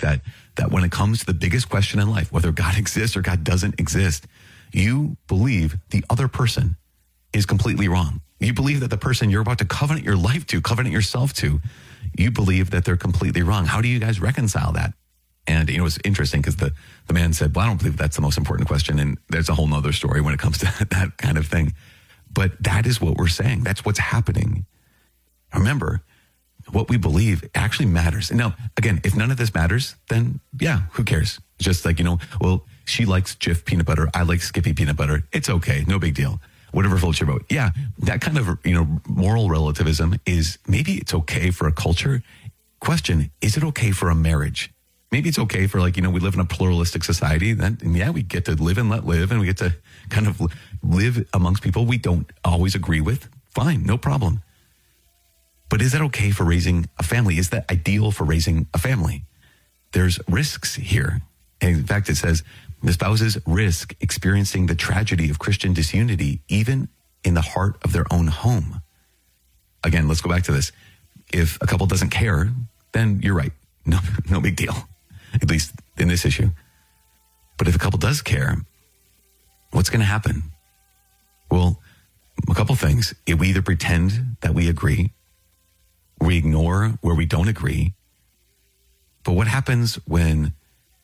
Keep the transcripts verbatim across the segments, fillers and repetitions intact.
that, that when it comes to the biggest question in life, whether God exists or God doesn't exist, you believe the other person is completely wrong. You believe that the person you're about to covenant your life to, covenant yourself to, you believe that they're completely wrong. How do you guys reconcile that? And, you know, it's interesting because the, the man said, well, I don't believe that's the most important question. And there's a whole nother story when it comes to that kind of thing. But that is what we're saying. That's what's happening. Remember, what we believe actually matters. And now, again, if none of this matters, then yeah, who cares? Just like, you know, well, she likes Jif peanut butter. I like Skippy peanut butter. It's okay. No big deal. Whatever floats your boat. Yeah, that kind of, you know, moral relativism is maybe it's okay for a culture. Question, is it okay for a marriage? Maybe it's okay for, like, you know, we live in a pluralistic society. Then, and yeah, we get to live and let live, and we get to kind of live amongst people we don't always agree with. Fine, no problem. But is that okay for raising a family? Is that ideal for raising a family? There's risks here. And in fact, it says the spouses risk experiencing the tragedy of Christian disunity, even in the heart of their own home. Again, let's go back to this. If a couple doesn't care, then you're right. No, no big deal. At least in this issue. But if a couple does care, what's going to happen? Well, a couple things. If we either pretend that we agree, we ignore where we don't agree. But what happens when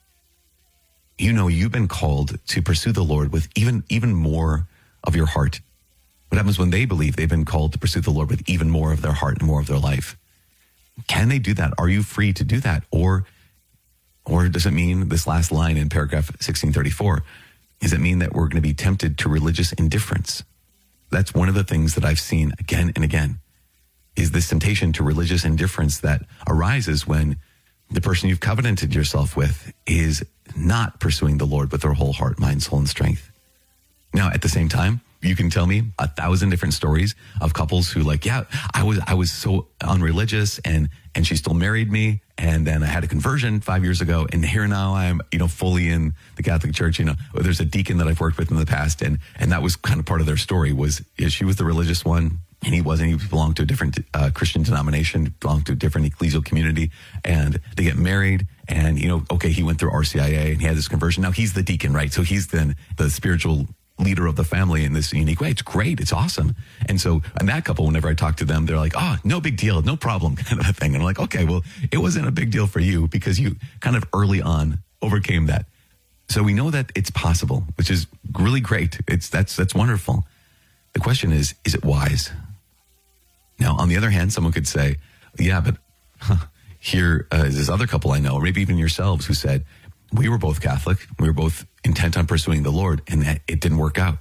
you know you've been called to pursue the Lord with even, even more of your heart? What happens when they believe they've been called to pursue the Lord with even more of their heart and more of their life? Can they do that? Are you free to do that? Or Or does it mean this last line in paragraph sixteen thirty-four? Does it mean that we're going to be tempted to religious indifference? That's one of the things that I've seen again and again, is this temptation to religious indifference that arises when the person you've covenanted yourself with is not pursuing the Lord with their whole heart, mind, soul, and strength. Now, at the same time, you can tell me a thousand different stories of couples who, like, yeah, I was I was so unreligious, and and she still married me, and then I had a conversion five years ago, and here now I'm, you know, fully in the Catholic Church. You know, there's a deacon that I've worked with in the past, and and that was kind of part of their story. Was yeah, she was the religious one, and he wasn't. He belonged to a different uh, Christian denomination, belonged to a different ecclesial community, and they get married. And, you know, okay, he went through R C I A and he had this conversion. Now he's the deacon, right? So he's then the spiritual leader of the family in this unique way. It's great. It's awesome. And so, and that couple, whenever I talk to them, they're like, oh, no big deal, no problem, kind of a thing. And I'm like, okay, well, it wasn't a big deal for you because you kind of early on overcame that. So we know that it's possible, which is really great. It's, that's, that's wonderful. The question is, is it wise? Now, on the other hand, someone could say, yeah, but huh, here uh, is this other couple I know, or maybe even yourselves, who said, we were both Catholic. We were both intent on pursuing the Lord, and that it didn't work out.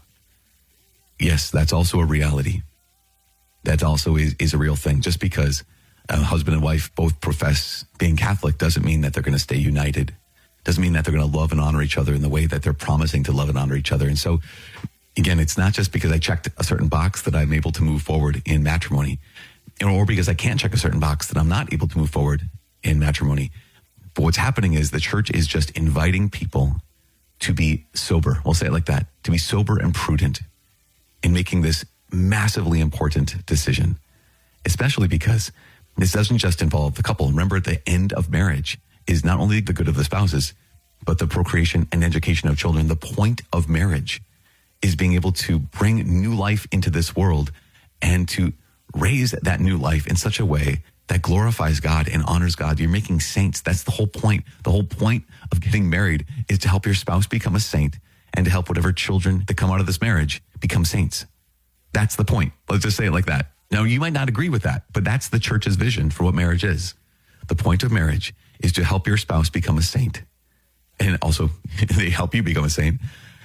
Yes, that's also a reality. That also is, is a real thing. Just because a husband and wife both profess being Catholic doesn't mean that they're going to stay united. Doesn't mean that they're going to love and honor each other in the way that they're promising to love and honor each other. And so, again, it's not just because I checked a certain box that I'm able to move forward in matrimony, or because I can't check a certain box that I'm not able to move forward in matrimony. But what's happening is the church is just inviting people to be sober. We'll say it like that, to be sober and prudent in making this massively important decision, especially because this doesn't just involve the couple. Remember, the end of marriage is not only the good of the spouses, but the procreation and education of children. The point of marriage is being able to bring new life into this world and to raise that new life in such a way that glorifies God and honors God. You're making saints. That's the whole point. The whole point of getting married is to help your spouse become a saint and to help whatever children that come out of this marriage become saints. That's the point. Let's just say it like that. Now, you might not agree with that, but that's the church's vision for what marriage is. The point of marriage is to help your spouse become a saint. And also, they help you become a saint.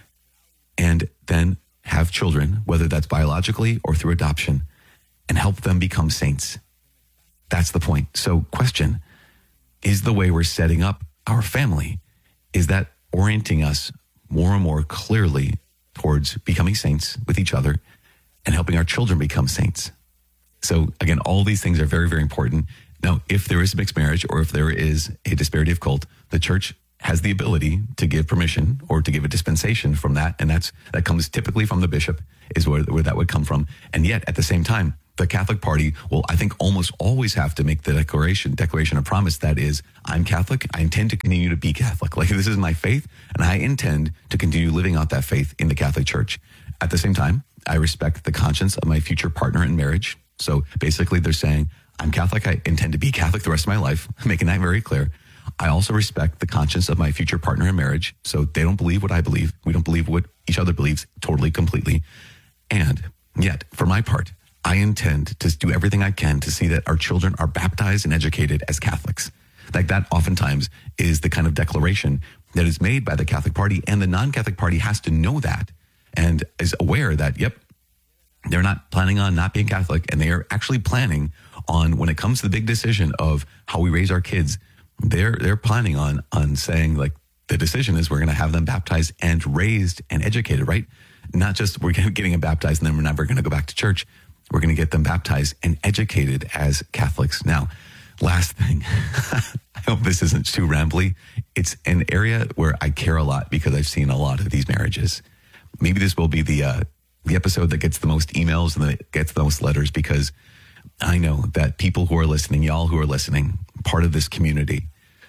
And then have children, whether that's biologically or through adoption, and help them become saints. That's the point. So, question, is the way we're setting up our family, is that orienting us more and more clearly towards becoming saints with each other and helping our children become saints? So, again, all these things are very, very important. Now, if there is a mixed marriage or if there is a disparity of cult, the church has the ability to give permission or to give a dispensation from that. And that's that comes typically from the bishop, is where, where that would come from. And yet, at the same time, the Catholic Party will, I think, almost always have to make the declaration, declaration of promise that is, I'm Catholic. I intend to continue to be Catholic. Like, this is my faith, and I intend to continue living out that faith in the Catholic Church. At the same time, I respect the conscience of my future partner in marriage. So basically, they're saying, I'm Catholic. I intend to be Catholic the rest of my life, making that very clear. I also respect the conscience of my future partner in marriage. So they don't believe what I believe. We don't believe what each other believes totally, completely. And yet, for my part, I intend to do everything I can to see that our children are baptized and educated as Catholics. Like, that oftentimes is the kind of declaration that is made by the Catholic Party, and the non-Catholic Party has to know that and is aware that, yep, they're not planning on not being Catholic, and they are actually planning on, when it comes to the big decision of how we raise our kids, they're they're planning on on saying, like, the decision is we're going to have them baptized and raised and educated, right? Not just we're getting them baptized and then we're never going to go back to church. We're going to get them baptized and educated as Catholics. Now, last thing, I hope this isn't too rambly. It's an area where I care a lot because I've seen a lot of these marriages. Maybe this will be the uh, the episode that gets the most emails and that gets the most letters, because I know that people who are listening, y'all who are listening, part of this community,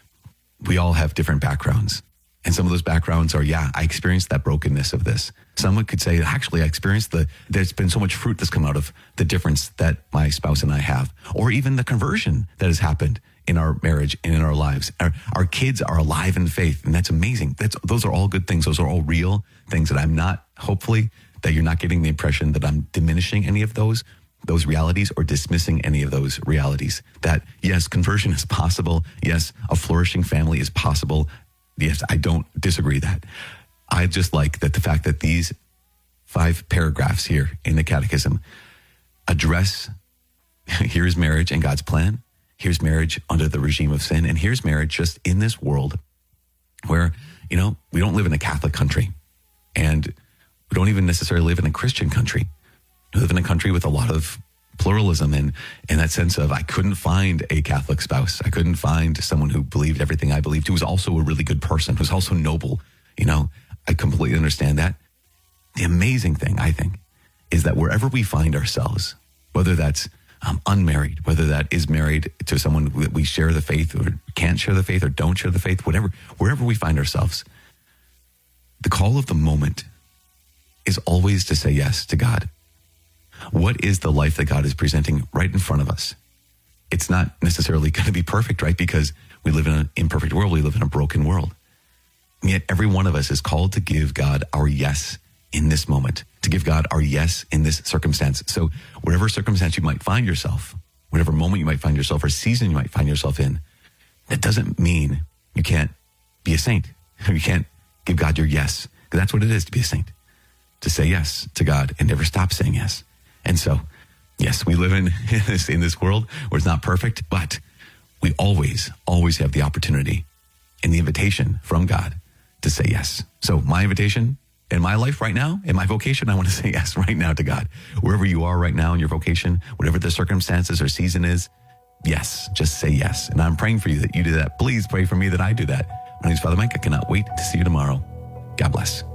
we all have different backgrounds. And some of those backgrounds are, yeah, I experienced that brokenness of this. Someone could say, actually, I experienced the, there's been so much fruit that's come out of the difference that my spouse and I have, or even the conversion that has happened in our marriage and in our lives. Our, our kids are alive in faith, and that's amazing. That's, those are all good things. Those are all real things that I'm not, hopefully, that you're not getting the impression that I'm diminishing any of those, those realities or dismissing any of those realities. That, yes, conversion is possible. Yes, a flourishing family is possible. Yes, I don't disagree that. I just like that the fact that these five paragraphs here in the Catechism address, here's marriage and God's plan, here's marriage under the regime of sin, and here's marriage just in this world where, you know, we don't live in a Catholic country, and we don't even necessarily live in a Christian country. We live in a country with a lot of pluralism, and in that sense of, I couldn't find a Catholic spouse. I couldn't find someone who believed everything I believed, who was also a really good person, who's also noble. You know, I completely understand that. The amazing thing, I think, is that wherever we find ourselves, whether that's um, unmarried, whether that is married to someone that we share the faith or can't share the faith or don't share the faith, whatever, wherever we find ourselves, the call of the moment is always to say yes to God. What is the life that God is presenting right in front of us? It's not necessarily going to be perfect, right? Because we live in an imperfect world. We live in a broken world. And yet every one of us is called to give God our yes in this moment, to give God our yes in this circumstance. So whatever circumstance you might find yourself, whatever moment you might find yourself or season you might find yourself in, that doesn't mean you can't be a saint. You can't give God your yes, because that's what it is to be a saint, to say yes to God and never stop saying yes. And so, yes, we live in this, in this world where it's not perfect, but we always, always have the opportunity and the invitation from God to say yes. So my invitation in my life right now, in my vocation, I want to say yes right now to God. Wherever you are right now in your vocation, whatever the circumstances or season is, yes, just say yes. And I'm praying for you that you do that. Please pray for me that I do that. My name is Father Mike. I cannot wait to see you tomorrow. God bless.